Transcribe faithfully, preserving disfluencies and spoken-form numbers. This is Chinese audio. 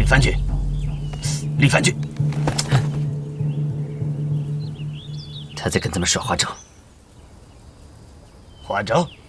李凡君，李凡君， 他在跟他们耍花招。 花招？